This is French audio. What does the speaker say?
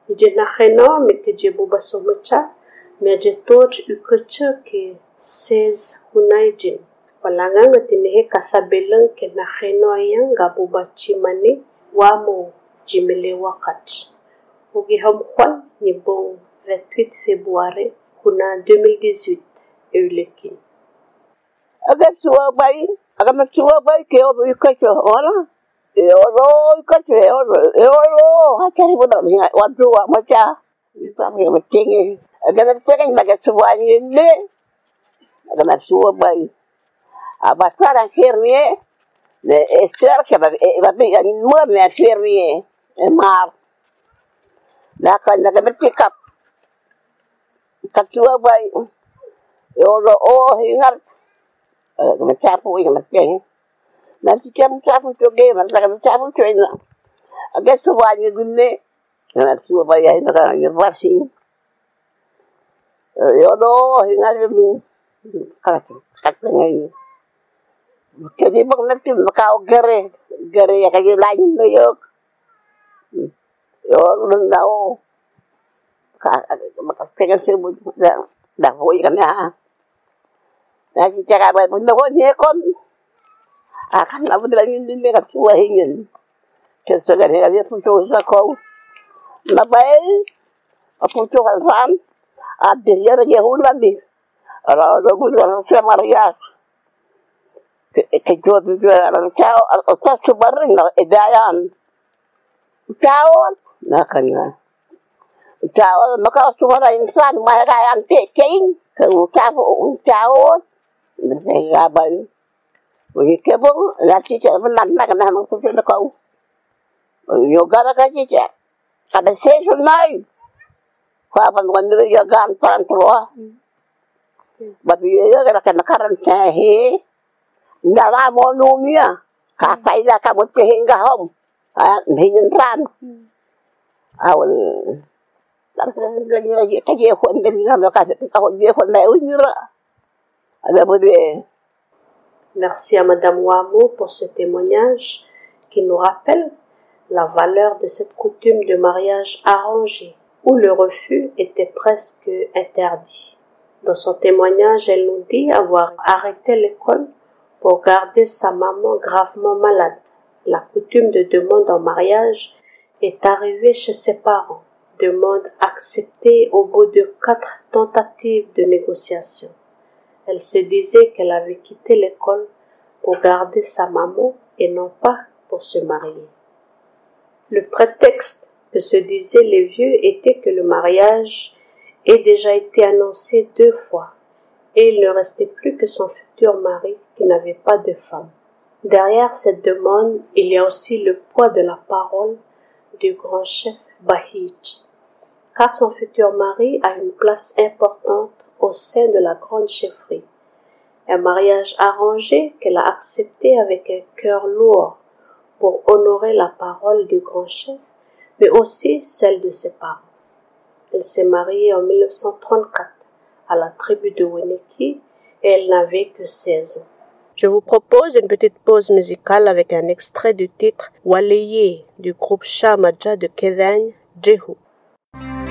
Je n'acheno me te je buba somecha me je torch ukecha ke 16 hunaijin. Walanganga tinehe kathabelang ke nacheno ayang gabuba chimani wamo jimele wakat. Ugi hamkwan ni bon 28 février kuna 2018 eulekin. Agam suwa bai ke obu ukecha ora. Oro ukecha oro hakari bodo ni wadu wa macha. Isa me matingi. Agam pengen baga suwa ni le. Agam suwa bai. Abasara fermier le ester que va bien muer ne fermier mar la kan na pick up katua bai oro o hingar me chapu y me pen na ti chapu to ge ma la chapu to ina aga so wa ni gunne na tu bai ai na ni varsi oro hingar min kata ngai Jadi bang nanti makau gere ya kaji lain lo yok nundao pengen sebut dah hoi kan ya si cara buat benda ni kon akan apa lagi ni kat tua ingin kesukaan dia pun cuba kau labai apa cuba kan ada dia hulan di kalau ada bulan sama Maria que yo chao o su barrio edayan chao na kanya chao maka su barrio insan ma dayan teking ke chao ne ya ban wi ke bo la chi cha nan na kana mo su na ko yo ga ka chi cha kada se su nai kwa ban wan de ya gan pan tro ba bi ya ga kana karan cha he Nara monumia, kasaila kabut hingga hom, hingga ran. Awal, kaje hon dengan lokasi kau dia hon mai unira. Ada boleh. Merci à Madame Wamo pour ce témoignage qui nous rappelle la valeur de cette coutume de mariage arrangé, où le refus était presque interdit. Dans son témoignage, elle nous dit avoir arrêté l'école pour garder sa maman gravement malade. La coutume de demande en mariage est arrivée chez ses parents. Demande acceptée au bout de 4 tentatives de négociation. Elle se disait qu'elle avait quitté l'école pour garder sa maman et non pas pour se marier. Le prétexte que se disaient les vieux était que le mariage ait déjà été annoncé 2 fois et il ne restait plus que son futur mari qui n'avait pas de femme. Derrière cette demande, il y a aussi le poids de la parole du grand chef Bahij, car son futur mari a une place importante au sein de la grande chefferie. Un mariage arrangé qu'elle a accepté avec un cœur lourd pour honorer la parole du grand chef, mais aussi celle de ses parents. Elle s'est mariée en 1934 à la tribu de Weneki et elle n'avait que 16 ans. Je vous propose une petite pause musicale avec un extrait du titre Waleye du groupe Shamaja de Kedagne, Jehu.